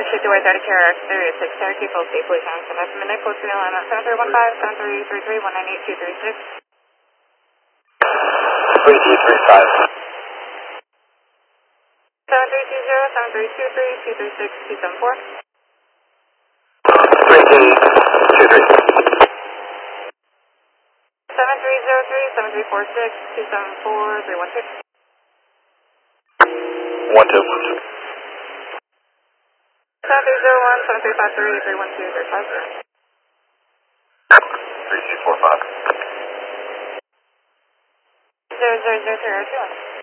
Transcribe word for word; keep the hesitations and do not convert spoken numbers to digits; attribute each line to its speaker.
Speaker 1: Shoot away thirty K R X three six Cherokee, full speed, please on some estimate, close to the line on seven three one five, seven three three three, one nine eight two three six.
Speaker 2: three D three five.
Speaker 1: seven three two zero, seven three two three, two three six, two seven four.
Speaker 2: three D two three.
Speaker 1: seven three zero three, seven three four six, two seven four, three one six.
Speaker 2: one two one two.
Speaker 1: seven three zero one, seven three five three, three one two, three five zero.
Speaker 2: three two four five.
Speaker 1: zero zero zero three zero two one.